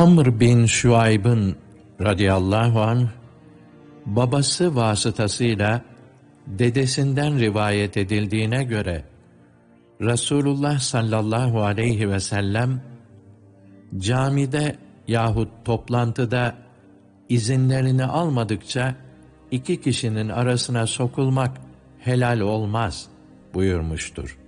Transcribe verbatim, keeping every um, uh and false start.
Amr bin Şuayb'ın radıyallahu anh, babası vasıtasıyla dedesinden rivayet edildiğine göre, Resulullah sallallahu aleyhi ve sellem, camide yahut toplantıda izinlerini almadıkça iki kişinin arasına sokulmak helal olmaz buyurmuştur.